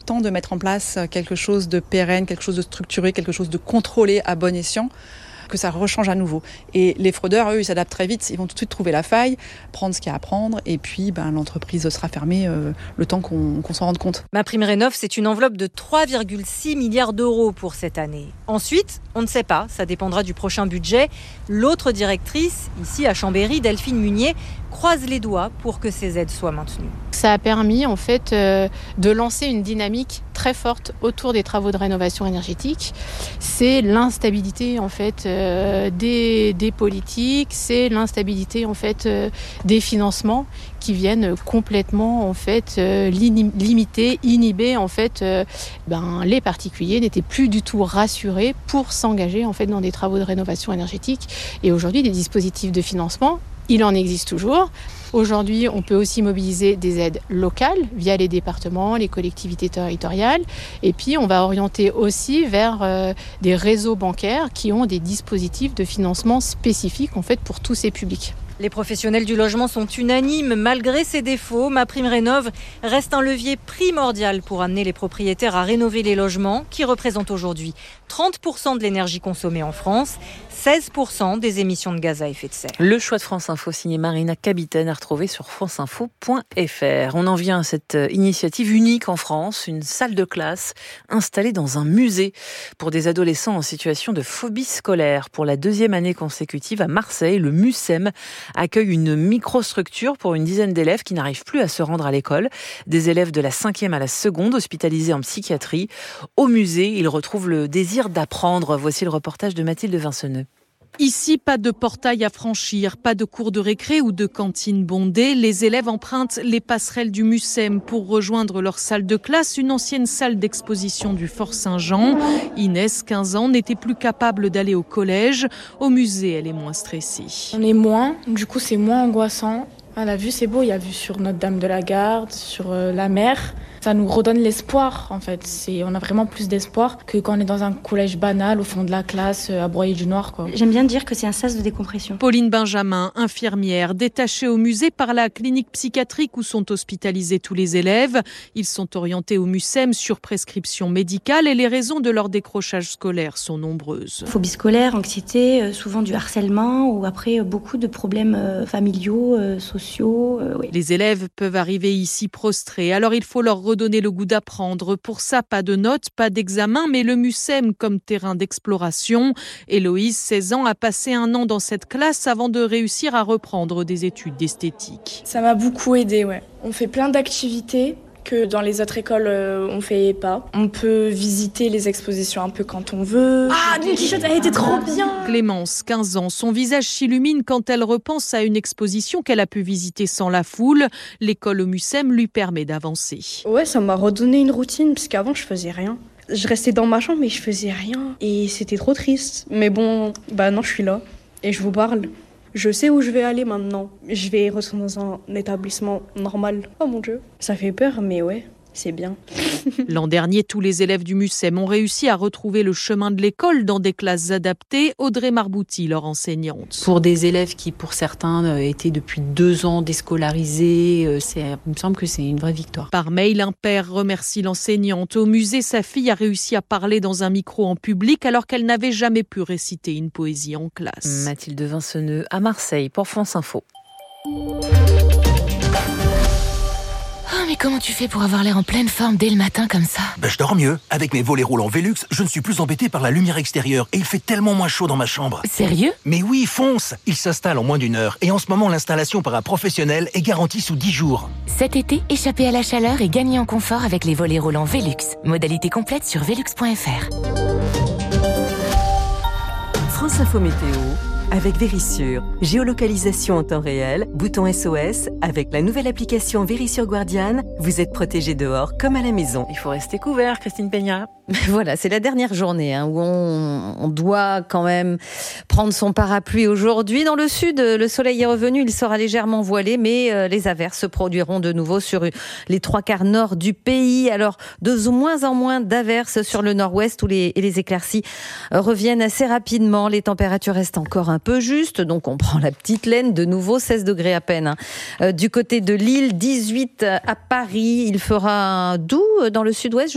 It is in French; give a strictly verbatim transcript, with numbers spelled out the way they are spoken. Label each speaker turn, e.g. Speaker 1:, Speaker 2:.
Speaker 1: temps de mettre en place quelque chose de pérenne, quelque chose de structuré, quelque chose de contrôlé à bon escient, que ça rechange à nouveau. Et les fraudeurs, eux, ils s'adaptent très vite. Ils vont tout de suite trouver la faille, prendre ce qu'il y a à prendre, et puis ben, l'entreprise sera fermée euh, le temps qu'on, qu'on s'en rende compte.
Speaker 2: MaPrimeRénov', c'est une enveloppe de trois virgule six milliards d'euros pour cette année. Ensuite, on ne sait pas, ça dépendra du prochain budget. L'autre directrice, ici à Chambéry, Delphine Munier, croise les doigts pour que ces aides soient maintenues.
Speaker 3: Ça a permis en fait euh, de lancer une dynamique très forte autour des travaux de rénovation énergétique. C'est l'instabilité en fait euh, des, des politiques, c'est l'instabilité en fait euh, des financements qui viennent complètement en fait euh, limiter, inhiber en fait euh, ben, les particuliers n'étaient plus du tout rassurés pour s'engager en fait dans des travaux de rénovation énergétique. Et aujourd'hui, des dispositifs de financement, il en existe toujours. Aujourd'hui, on peut aussi mobiliser des aides locales via les départements, les collectivités territoriales. Et puis, on va orienter aussi vers euh, des réseaux bancaires qui ont des dispositifs de financement spécifiques en fait, pour tous ces publics.
Speaker 2: Les professionnels du logement sont unanimes. Malgré ses défauts, MaPrimeRénov' reste un levier primordial pour amener les propriétaires à rénover les logements qui représentent aujourd'hui trente pour cent de l'énergie consommée en France, seize pour cent des émissions de gaz à effet de serre.
Speaker 4: Le choix de France Info signé Marina Kabiten à retrouver sur franceinfo point f r. On en vient à cette initiative unique en France, une salle de classe installée dans un musée pour des adolescents en situation de phobie scolaire. Pour la deuxième année consécutive à Marseille, le MUSEM accueille une microstructure pour une dizaine d'élèves qui n'arrivent plus à se rendre à l'école. Des élèves de la cinquième à la seconde, hospitalisés en psychiatrie. Au musée, ils retrouvent le désir d'apprendre. Voici le reportage de Mathilde Vinceneux.
Speaker 5: Ici, pas de portail à franchir, pas de cours de récré ou de cantine bondée. Les élèves empruntent les passerelles du MUSEM pour rejoindre leur salle de classe, une ancienne salle d'exposition du Fort Saint-Jean. Inès, quinze ans, n'était plus capable d'aller au collège. Au musée, elle est moins stressée.
Speaker 6: On est moins, du coup c'est moins angoissant. À la vue, c'est beau, il y a vue sur Notre-Dame de la Garde, sur euh, la mer. Ça nous redonne l'espoir, en fait. C'est, on a vraiment plus d'espoir que quand on est dans un collège banal, au fond de la classe, à broyer du noir, quoi.
Speaker 7: J'aime bien dire que c'est un sas de décompression.
Speaker 5: Pauline Benjamin, infirmière, détachée au musée par la clinique psychiatrique où sont hospitalisés tous les élèves. Ils sont orientés au MUSEM sur prescription médicale et les raisons de leur décrochage scolaire sont nombreuses.
Speaker 7: Phobie scolaire, anxiété, souvent du harcèlement ou après beaucoup de problèmes familiaux, sociaux. Euh, oui.
Speaker 5: Les élèves peuvent arriver ici prostrés, alors il faut leur redonner le goût d'apprendre. Pour ça, pas de notes, pas d'examen, mais le MUSEM comme terrain d'exploration. Héloïse, seize ans, a passé un an dans cette classe avant de réussir à reprendre des études d'esthétique.
Speaker 6: Ça m'a beaucoup aidée, ouais. On fait plein d'activités que dans les autres écoles, euh, on fait pas. On peut visiter les expositions un peu quand on veut.
Speaker 7: Ah, Don Quichotte, elle était trop bien!
Speaker 5: Clémence, quinze ans, son visage s'illumine quand elle repense à une exposition qu'elle a pu visiter sans la foule. L'école au MUSEM lui permet d'avancer.
Speaker 8: Ouais, ça m'a redonné une routine, parce qu'avant, je faisais rien. Je restais dans ma chambre, mais je faisais rien. Et c'était trop triste. Mais bon, bah non, je suis là. Et je vous parle. Je sais où je vais aller maintenant. Je vais retourner dans un établissement normal. Oh mon Dieu, ça fait peur, mais ouais, c'est bien.
Speaker 5: L'an dernier, tous les élèves du MUSEM ont réussi à retrouver le chemin de l'école dans des classes adaptées. Audrey Marbouti, leur enseignante.
Speaker 9: Pour des élèves qui, pour certains, étaient depuis deux ans déscolarisés, c'est, il me semble que c'est une vraie victoire.
Speaker 5: Par mail, un père remercie l'enseignante. Au musée, sa fille a réussi à parler dans un micro en public alors qu'elle n'avait jamais pu réciter une poésie en classe.
Speaker 4: Mathilde Vinceneux à Marseille pour France Info.
Speaker 10: Oh, mais comment tu fais pour avoir l'air en pleine forme dès le matin comme ça ?
Speaker 11: Ben, je dors mieux. Avec mes volets roulants Velux, je ne suis plus embêté par la lumière extérieure et il fait tellement moins chaud dans ma chambre.
Speaker 10: Sérieux ?
Speaker 11: Mais oui, fonce ! Il s'installe en moins d'une heure et en ce moment, l'installation par un professionnel est garantie sous dix jours.
Speaker 10: Cet été, échappez à la chaleur et gagnez en confort avec les volets roulants Velux. Modalité complète sur velux point f r.
Speaker 12: France Info Météo avec Vérissure. Géolocalisation en temps réel, bouton S O S. Avec la nouvelle application Vérissure Guardian, vous êtes protégé dehors comme à la maison.
Speaker 4: Il faut rester couvert, Christine Peña.
Speaker 2: Voilà, c'est la dernière journée hein, où on, on doit quand même prendre son parapluie aujourd'hui. Dans le sud, le soleil est revenu, il sera légèrement voilé, mais euh, les averses se produiront de nouveau sur les trois quarts nord du pays. Alors, de moins en moins d'averses sur le nord-ouest où les, et les éclaircies euh, reviennent assez rapidement. Les températures restent encore un peu justes, donc on prend la petite laine. De nouveau, seize degrés à peine. Hein. Euh, du côté de Lille, dix-huit à Paris, il fera doux dans le sud-ouest.